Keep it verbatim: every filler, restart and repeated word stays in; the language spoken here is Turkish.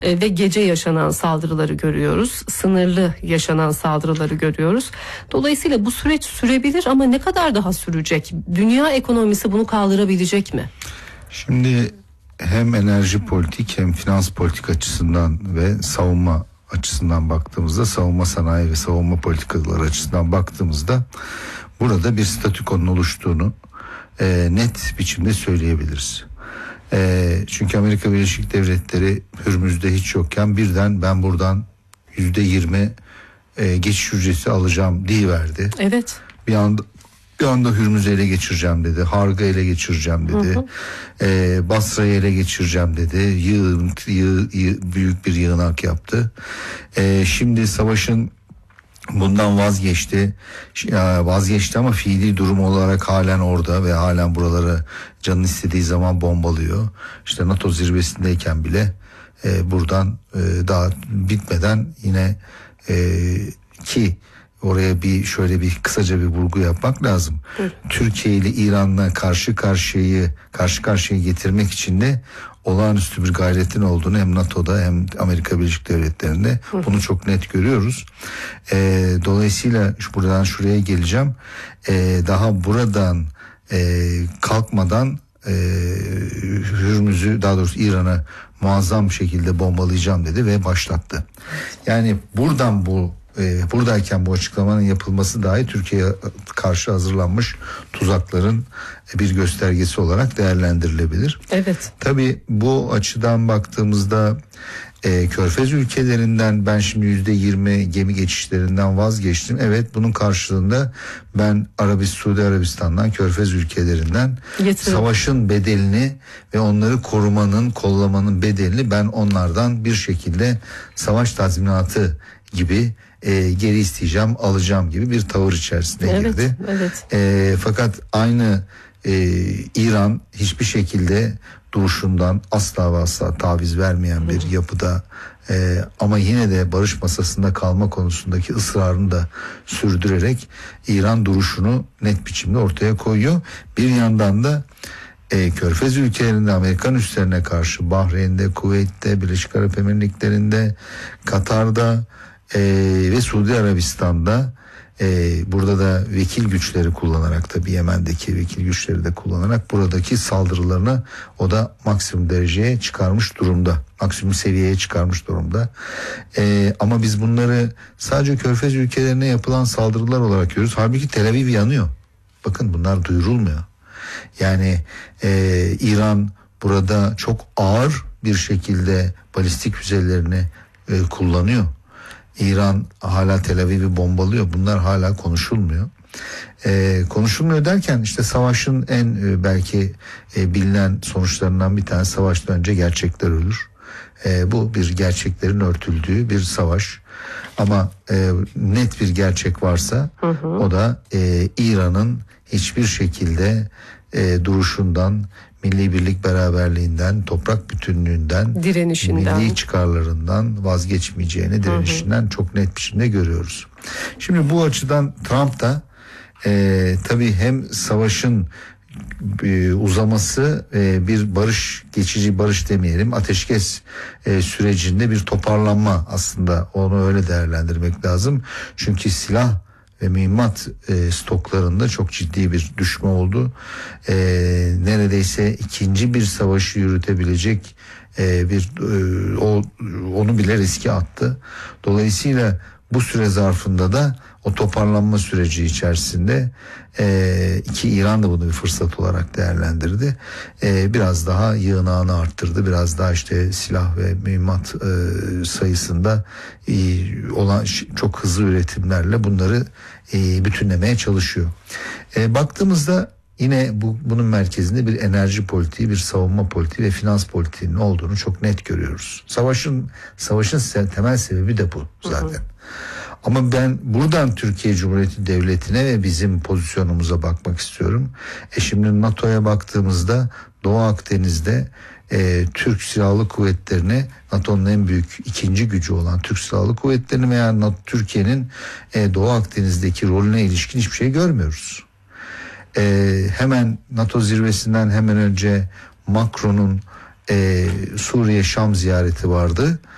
ve gece yaşanan saldırıları görüyoruz. Sınırlı yaşanan saldırıları görüyoruz. Dolayısıyla bu süreç sürebilir ama ne kadar daha sürecek? Dünya ekonomisi bunu kaldırabilecek mi? Şimdi hem enerji politik hem finans politik açısından ve savunma açısından baktığımızda, savunma sanayi ve savunma politikaları açısından baktığımızda burada bir statükonun oluştuğunu e, net biçimde söyleyebiliriz. E, çünkü Amerika Birleşik Devletleri Hürmüz'de hiç yokken birden ben buradan yüzde yirmi e, geçiş ücreti alacağım diyiverdi. Evet. Bir anda bir anda Hürmüz'ü ele geçireceğim dedi. Harg'ı ele geçireceğim dedi. Hı hı. Ee, Basra'yı ele geçireceğim dedi. Yığın, yığ, yığ, büyük bir yığınak yaptı. Ee, şimdi savaşın bundan vazgeçti. Vazgeçti ama fiili durum olarak halen orada ve halen buraları canın istediği zaman bombalıyor. İşte NATO zirvesindeyken bile e, buradan e, daha bitmeden yine e, ki oraya bir şöyle bir kısaca bir vurgu yapmak lazım. Hı. Türkiye ile İran'la karşı karşıyayı karşı karşıya getirmek için de olağanüstü bir gayretin olduğunu hem NATO'da hem Amerika Birleşik Devletleri'nde Hı. bunu çok net görüyoruz. Ee, dolayısıyla şu buradan şuraya geleceğim. Ee, daha buradan e, kalkmadan e, Hürmüz'ü, daha doğrusu İran'ı muazzam şekilde bombalayacağım dedi ve başlattı. Yani buradan bu e, buradayken bu açıklamanın yapılması dahi Türkiye'ye karşı hazırlanmış tuzakların bir göstergesi olarak değerlendirilebilir. Evet. Tabii bu açıdan baktığımızda e, Körfez ülkelerinden ben şimdi yüzde yirmi gemi geçişlerinden vazgeçtim. Evet, bunun karşılığında ben Arabistan, Suudi Arabistan'dan, Körfez ülkelerinden Yetirim. savaşın bedelini ve onları korumanın, kollamanın bedelini ben onlardan bir şekilde savaş tazminatı gibi e, geri isteyeceğim, alacağım gibi bir tavır içerisine evet, girdi. Evet. E, fakat aynı e, İran hiçbir şekilde duruşundan asla ve asla taviz vermeyen bir yapıda e, ama yine de barış masasında kalma konusundaki ısrarını da sürdürerek İran duruşunu net biçimde ortaya koyuyor. Bir yandan da e, Körfez ülkelerinde Amerikan üslerine karşı Bahreyn'de, Kuveyt'te, Birleşik Arap Emirlikleri'nde, Katar'da e, ve Suudi Arabistan'da Ee, burada da vekil güçleri kullanarak, tabii Yemen'deki vekil güçleri de kullanarak buradaki saldırılarını o da maksimum dereceye çıkarmış durumda. Maksimum seviyeye çıkarmış durumda. Ee, ama biz bunları sadece Körfez ülkelerine yapılan saldırılar olarak görüyoruz. Halbuki Tel Aviv yanıyor. Bakın bunlar duyurulmuyor. Yani e, İran burada çok ağır bir şekilde balistik füzelerini e, kullanıyor. İran hala Tel Aviv'i bombalıyor. Bunlar hala konuşulmuyor. Ee, konuşulmuyor derken işte savaşın en e, belki e, bilinen sonuçlarından bir tanesi, savaştan önce gerçekler ölür. E, bu bir gerçeklerin örtüldüğü bir savaş. Ama e, net bir gerçek varsa hı hı. o da e, İran'ın hiçbir şekilde e, duruşundan, milli birlik beraberliğinden, toprak bütünlüğünden, direnişinden, milli çıkarlarından vazgeçmeyeceğini, direnişinden hı hı. çok net biçimde görüyoruz. Şimdi bu açıdan Trump da e, tabii hem savaşın e, uzaması e, bir barış, geçici barış demeyelim, ateşkes e, sürecinde bir toparlanma, aslında onu öyle değerlendirmek lazım. Çünkü silah ve mühimmat e, stoklarında çok ciddi bir düşme oldu. E, neredeyse ikinci bir savaşı yürütebilecek e, bir e, o onu bile riske attı. Dolayısıyla bu süre zarfında da o toparlanma süreci içerisinde e, ki İran da bunu bir fırsat olarak değerlendirdi. E, biraz daha yığınağını arttırdı. Biraz daha işte silah ve mühimmat e, sayısında e, olan çok hızlı üretimlerle bunları e, bütünlemeye çalışıyor. E, baktığımızda yine bu, bunun merkezinde bir enerji politiği, bir savunma politiği ve finans politiğinin olduğunu çok net görüyoruz. Savaşın savaşın temel sebebi de bu zaten. Hı hı. Ama ben buradan Türkiye Cumhuriyeti Devleti'ne ve bizim pozisyonumuza bakmak istiyorum. E şimdi NATO'ya baktığımızda Doğu Akdeniz'de e, Türk Silahlı Kuvvetleri'ne, NATO'nun en büyük ikinci gücü olan Türk Silahlı Kuvvetleri'ni veya Türkiye'nin e, Doğu Akdeniz'deki rolüne ilişkin hiçbir şey görmüyoruz. E, hemen NATO zirvesinden hemen önce Macron'un e, Suriye Şam ziyareti vardı.